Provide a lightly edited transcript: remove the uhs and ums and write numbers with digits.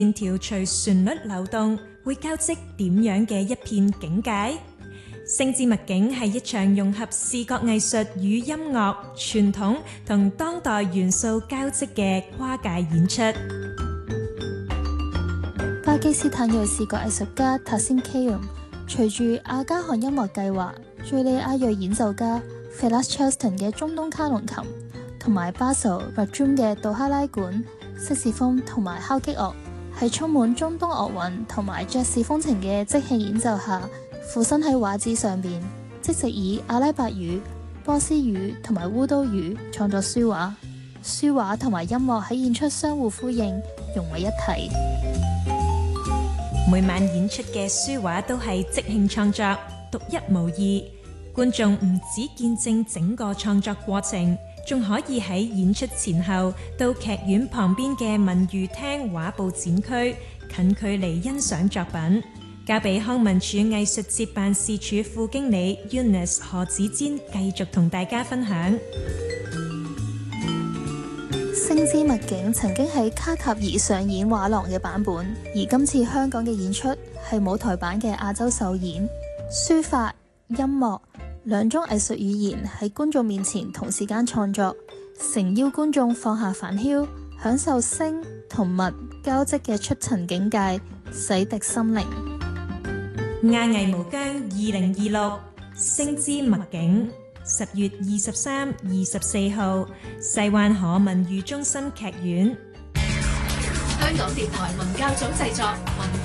線條隨旋律流動，會交織點樣嘅一片境界？星之墨境係一場融合視覺藝術與音樂、傳統同當代元素交織嘅跨界演出。 巴基斯坦裔視覺藝術家 Tahsin Qayum 隨住阿加汗音樂計劃、敘利亞裔演奏家 Falas Chaston 嘅中東卡農琴，同埋 Basil Rajum 嘅杜哈拉管、色士風同埋敲擊樂，喺充滿中東樂韻同埋爵士風情嘅即興演奏下，附身喺畫紙上邊，即席以阿拉伯語、波斯語同埋烏都語創作書畫。書畫同埋音樂喺演出相互呼應，融為一體。 每晚演出嘅書畫都係即興創作，獨一無二。觀眾唔止見證整個創作過程，仲可以喺演出前後到劇院旁邊嘅文娛廳畫布展區近距離欣賞作品。交俾康文署藝術節辦事處副經理 Eunice 何子堅繼續同大家分享。 星之墨境曾經喺卡塔爾上演畫廊嘅版本，而今次香港嘅演出係舞台版嘅亞洲首演。書法、音樂兩種藝術語言喺觀眾面前同時間創作，誠邀觀眾放下煩囂，享受聲同墨交織嘅出塵境界，洗滌心靈。 亞藝無疆2026星之墨境，10月23、24號，西灣河文娛中心劇院。 香港電台文教組製作。